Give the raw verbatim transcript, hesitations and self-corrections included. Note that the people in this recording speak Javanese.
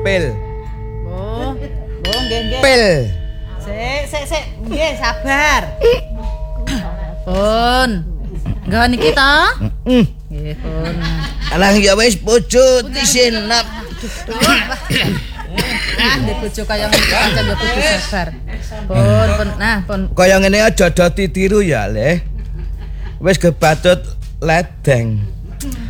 pil. Oh. Oh, nggih nggih. Pil. Sik, sik, sik. Nggih, sabar. Pun. Nggawa niki to? Heeh. Nggih, pun. Alah ya wis bojo disenap. Nah, ndek bojo kaya ngene pancen yo kudu sabar. Pun, pun. Nah, pun. Kaya ngene aja ditiru ya, Le. Wis kebatut ledeng.